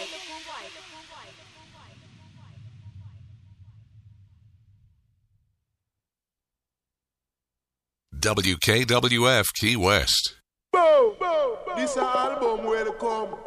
WKWF Key West. Boom! This album will come.